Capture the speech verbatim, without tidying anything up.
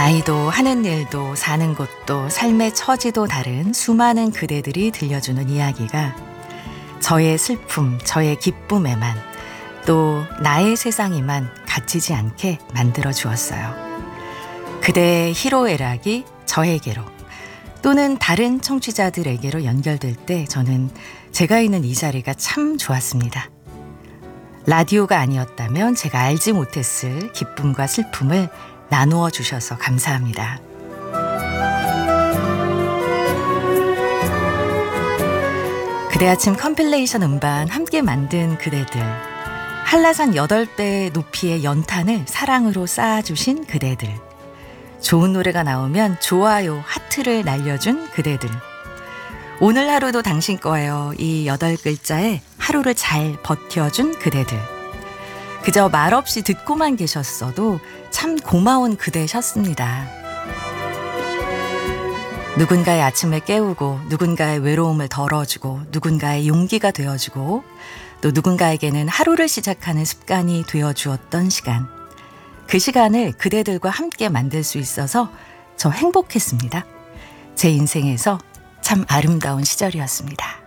나이도 하는 일도 사는 곳도 삶의 처지도 다른 수많은 그대들이 들려주는 이야기가 저의 슬픔, 저의 기쁨에만 또 나의 세상에만 갇히지 않게 만들어 주었어요. 그대의 희로애락이 저에게로 또는 다른 청취자들에게로 연결될 때 저는 제가 있는 이 자리가 참 좋았습니다. 라디오가 아니었다면 제가 알지 못했을 기쁨과 슬픔을 나누어 주셔서 감사합니다. 그대 아침 컴필레이션 음반 함께 만든 그대들, 한라산 여덟 배 높이의 연탄을 사랑으로 쌓아주신 그대들, 좋은 노래가 나오면 좋아요, 하트를 날려준 그대들, 오늘 하루도 당신 거예요 이 여덟 글자에 하루를 잘 버텨준 그대들, 그저 말없이 듣고만 계셨어도 참 고마운 그대셨습니다. 누군가의 아침을 깨우고 누군가의 외로움을 덜어주고 누군가의 용기가 되어주고 또 누군가에게는 하루를 시작하는 습관이 되어주었던 시간, 그 시간을 그대들과 함께 만들 수 있어서 저 행복했습니다. 제 인생에서 참 아름다운 시절이었습니다.